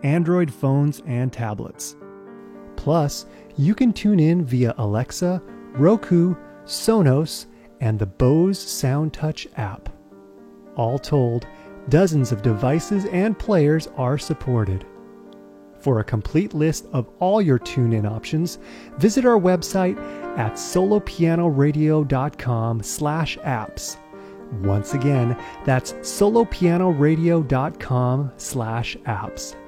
Android phones and tablets. Plus, you can tune in via Alexa, Roku, Sonos, and the Bose SoundTouch app. All told, dozens of devices and players are supported. For a complete list of all your tune-in options, visit our website at solopianoradio.com/apps. Once again, that's solopianoradio.com/apps.